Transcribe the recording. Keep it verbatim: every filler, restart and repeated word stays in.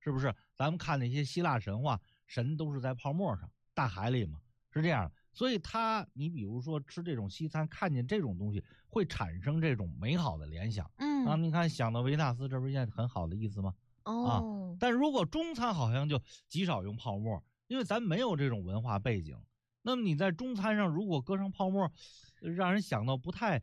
是不是？咱们看那些希腊神话，神都是在泡沫上，大海里嘛，是这样的。所以他，你比如说吃这种西餐，看见这种东西，会产生这种美好的联想。 嗯啊，你看想到维纳斯，这不是一件很好的意思吗？ 哦， 啊，但如果中餐好像就极少用泡沫，因为咱没有这种文化背景。那么你在中餐上如果搁上泡沫，让人想到不太